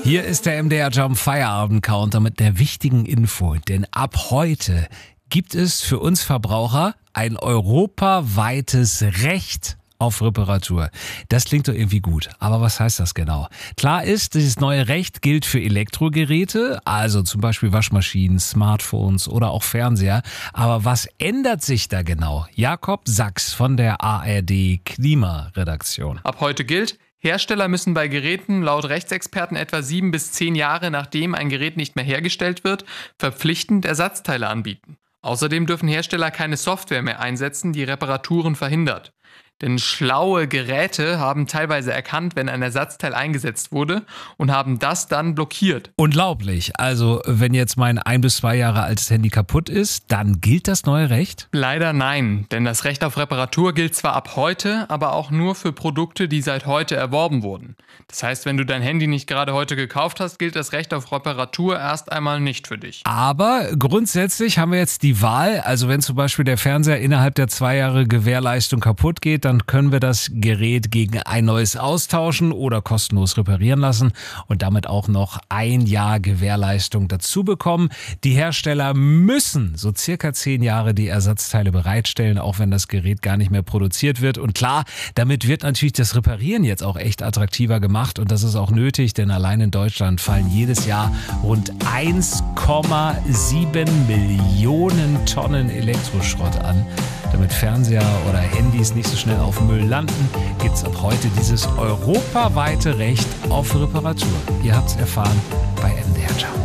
Hier ist der MDR Jump Feierabend-Counter mit der wichtigen Info, denn ab heute gibt es für uns Verbraucher ein europaweites Recht auf Reparatur. Das klingt doch irgendwie gut, aber was heißt das genau? Klar ist, dieses neue Recht gilt für Elektrogeräte, also zum Beispiel Waschmaschinen, Smartphones oder auch Fernseher. Aber was ändert sich da genau? Jakob Sachs von der ARD Klimaredaktion. Ab heute gilt: Hersteller müssen bei Geräten laut Rechtsexperten etwa 7 bis 10 Jahre, nachdem ein Gerät nicht mehr hergestellt wird, verpflichtend Ersatzteile anbieten. Außerdem dürfen Hersteller keine Software mehr einsetzen, die Reparaturen verhindert. Denn schlaue Geräte haben teilweise erkannt, wenn ein Ersatzteil eingesetzt wurde, und haben das dann blockiert. Unglaublich. Also wenn jetzt mein 1 bis 2 Jahre altes Handy kaputt ist, dann gilt das neue Recht? Leider nein, denn das Recht auf Reparatur gilt zwar ab heute, aber auch nur für Produkte, die seit heute erworben wurden. Das heißt, wenn du dein Handy nicht gerade heute gekauft hast, gilt das Recht auf Reparatur erst einmal nicht für dich. Aber grundsätzlich haben wir jetzt die Wahl, also wenn zum Beispiel der Fernseher innerhalb der 2 Jahre Gewährleistung kaputt geht, dann können wir das Gerät gegen ein neues austauschen oder kostenlos reparieren lassen und damit auch noch 1 Jahr Gewährleistung dazu bekommen. Die Hersteller müssen so circa 10 Jahre die Ersatzteile bereitstellen, auch wenn das Gerät gar nicht mehr produziert wird. Und klar, damit wird natürlich das Reparieren jetzt auch echt attraktiver gemacht und das ist auch nötig, denn allein in Deutschland fallen jedes Jahr rund 1,7 Millionen Tonnen Elektroschrott an. Damit Fernseher oder Handys nicht so schnell auf Müll landen, gibt es ab heute dieses europaweite Recht auf Reparatur. Ihr habt es erfahren bei MDR Jump.